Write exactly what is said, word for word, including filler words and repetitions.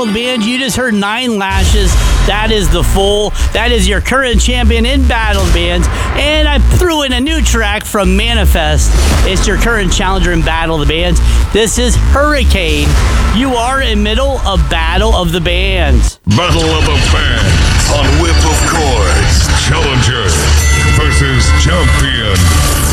the Bands. You just heard Nine Lashes. That is the full. That is your current champion in Battle of the Bands. And I threw in a new track from Manifest. It's your current challenger in Battle of the Bands. This is Hurricane. You are in middle of Battle of the Bands. Battle of the Bands on Whip of Chords. Challenger versus champion.